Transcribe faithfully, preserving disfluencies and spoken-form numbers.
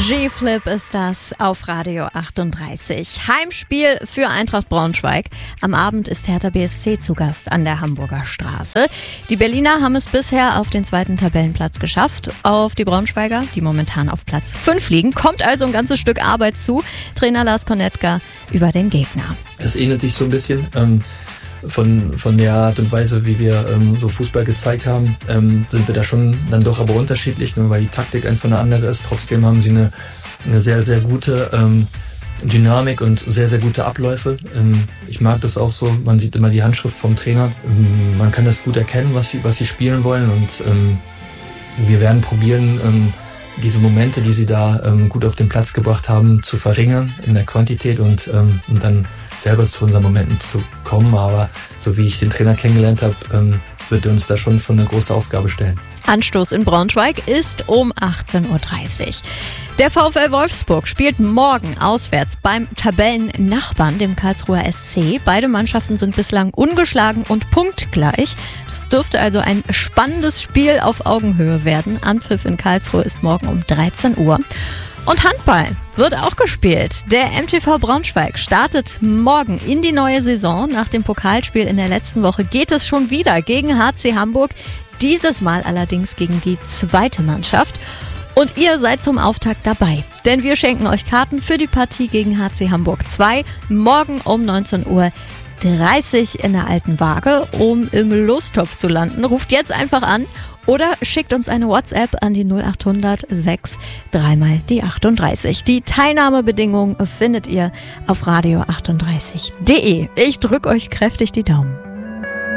G-Flip ist das auf Radio achtunddreißig. Heimspiel für Eintracht Braunschweig. Am Abend ist Hertha B S C zu Gast an der Hamburger Straße. Die Berliner haben es bisher auf den zweiten Tabellenplatz geschafft. Auf die Braunschweiger, die momentan auf Platz fünf liegen, kommt also ein ganzes Stück Arbeit zu. Trainer Lars Konetka über den Gegner. Es ähnelt sich so ein bisschen ähm, von, von der Art und Weise, wie wir ähm, so Fußball gezeigt haben, ähm, sind wir da schon dann doch aber unterschiedlich, nur weil die Taktik einfach eine andere ist. Trotzdem haben sie eine, eine sehr, sehr gute ähm, Dynamik und sehr, sehr gute Abläufe. Ähm, ich mag das auch so, man sieht immer die Handschrift vom Trainer. Ähm, man kann das gut erkennen, was sie, was sie spielen wollen, und ähm, wir werden probieren, ähm, diese Momente, die sie da ähm, gut auf den Platz gebracht haben, zu verringern in der Quantität und, ähm, und dann selber zu unseren Momenten zu kommen. Aber so wie ich den Trainer kennengelernt habe, ähm, wird er uns da schon vor eine große Aufgabe stellen. Anstoß in Braunschweig ist um achtzehn Uhr dreißig. Der VfL Wolfsburg spielt morgen auswärts beim Tabellennachbarn, dem Karlsruher S C. Beide Mannschaften sind bislang ungeschlagen und punktgleich. Das dürfte also ein spannendes Spiel auf Augenhöhe werden. Anpfiff in Karlsruhe ist morgen um dreizehn Uhr. Und Handball wird auch gespielt. Der M T V Braunschweig startet morgen in die neue Saison. Nach dem Pokalspiel in der letzten Woche geht es schon wieder gegen H C Hamburg. Dieses Mal allerdings gegen die zweite Mannschaft. Und ihr seid zum Auftakt dabei. Denn wir schenken euch Karten für die Partie gegen H C Hamburg zwei. Morgen um neunzehn Uhr dreißig in der Alten Waage, um im Lostopf zu landen. Ruft jetzt einfach an oder schickt uns eine WhatsApp an die null acht hundert sechs dreimal die achtunddreißig. Die Teilnahmebedingungen findet ihr auf radio achtunddreißig punkt de. Ich drücke euch kräftig die Daumen.